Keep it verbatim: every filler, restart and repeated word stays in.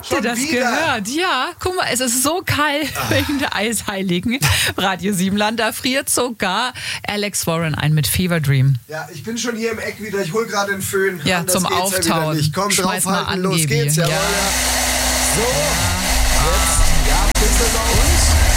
Habt Schon ihr das wieder? gehört? Ja, guck mal, es ist so kalt wegen der Eisheiligen. Radio Siebenland, da friert sogar Alex Warren ein mit Fever Dream. Ja, ich bin schon hier im Eck wieder. Ich hol gerade den Föhn. Ja, Anders zum geht's ja wieder Auftauen. nicht. Komm, Schmeiß mal draufhalten, an, los Gebi. geht's. Jawohl, Ja. ja. So, jetzt, ja, bitte noch.